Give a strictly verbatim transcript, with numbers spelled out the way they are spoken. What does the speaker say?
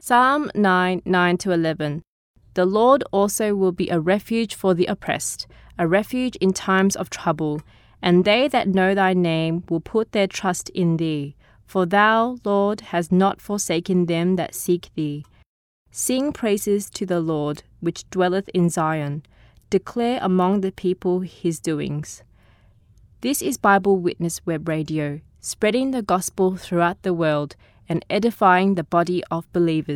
Psalm nine, nine to eleven. The Lord also will be a refuge for the oppressed, a refuge in times of trouble. And they that know thy name will put their trust in thee. For thou, Lord, hast not forsaken them that seek thee. Sing praises to the Lord, which dwelleth in Zion. Declare among the people his doings. This is Bible Witness Web Radio, spreading the gospel throughout the world and edifying the body of believers.